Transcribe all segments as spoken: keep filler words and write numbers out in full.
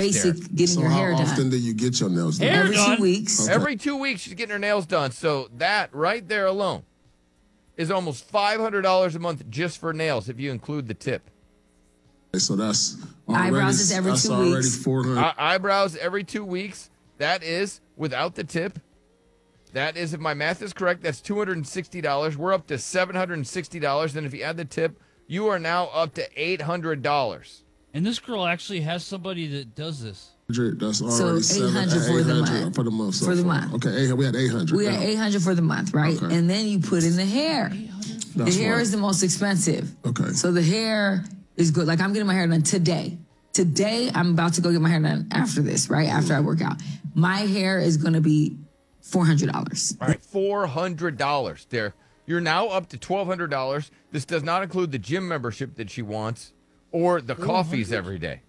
basic there. getting So your how hair often done. do you get your nails done? Hair Every done? two weeks. Okay. Every two weeks, she's getting her nails done. So that right there alone is almost five hundred dollars a month just for nails if you include the tip. So that's already, Eyebrows is every that's two already weeks. four hundred. Eye- eyebrows every two weeks. That is without the tip. That is, if my math is correct, that's two hundred sixty dollars. We're up to seven hundred sixty dollars. And if you add the tip, you are now up to eight hundred dollars. And this girl actually has somebody that does this. That's So already seven, eight hundred for the eight hundred month. For the month. So For the far. month. Okay, eight, we had eight hundred. We had eight hundred for the month, right? Okay. And then you put in the hair. The That's hair right. is the most expensive. Okay. So the hair is good. Like I'm getting my hair done today. Today, I'm about to go get my hair done after this, right? After I work out. My hair is going to be four hundred dollars. All right, four hundred dollars there. You're now up to twelve hundred dollars. This does not include the gym membership that she wants or the coffees every day.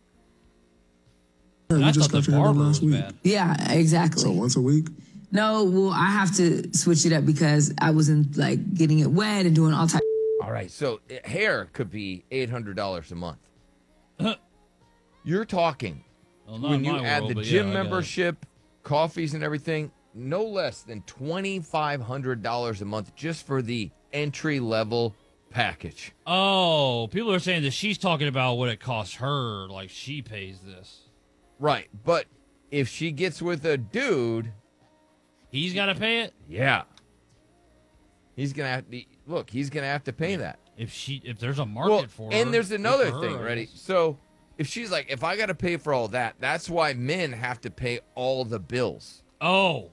Yeah, And you I just thought got the your hair done barber last was week. bad. Yeah, exactly. So once a week? No, well, I have to switch it up because I wasn't like getting it wet and doing all types. All right, so uh, hair could be eight hundred dollars a month. You're talking, Well, not when in you my add world, the but gym yeah, I got it. membership, coffees and everything, no less than twenty-five hundred dollars a month just for the entry-level package. Oh, people are saying that she's talking about what it costs her. Like she pays this. Right, but if she gets with a dude, He's got to pay it. yeah, he's going to have to, look, he's going to have to pay that. If she, if there's a market Well, for her. and there's good another for her, thing, I ready? guess. So if she's like, if I got to pay for all that, that's why men have to pay all the bills. Oh,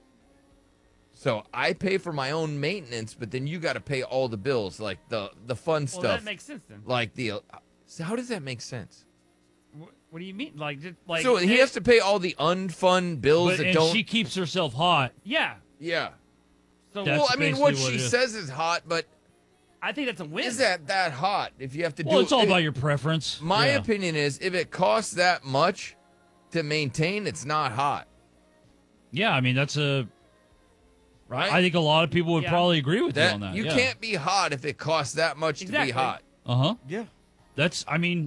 So I pay for my own maintenance, but then you got to pay all the bills, like the the fun Well, stuff, that makes sense then. like the. Uh, so how does that make sense? Wh- What do you mean? Like, just like so he eh, has to pay all the unfun bills but that and don't. she keeps herself hot. Yeah. yeah. So That's Well, I mean, what basically she what it is. says is hot, but I think that's a win. is that that hot? If you have to Well, do it's all it, about your preference. My Yeah. opinion is, if it costs that much to maintain, it's not hot, Yeah, I mean that's a. right? I think a lot of people would Yeah. probably agree with you that on that. you yeah. can't be hot if it costs that much Exactly. to be hot. Uh huh. Yeah. That's. I mean,